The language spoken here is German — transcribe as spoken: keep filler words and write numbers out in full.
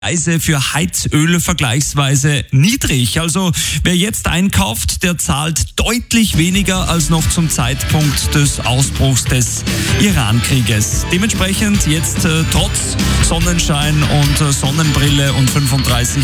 Preise für Heizöl vergleichsweise niedrig. Also wer jetzt einkauft, der zahlt deutlich weniger als noch zum Zeitpunkt des Ausbruchs des Iran-Krieges. Dementsprechend jetzt äh, trotz Sonnenschein und äh, Sonnenbrille und fünfunddreißig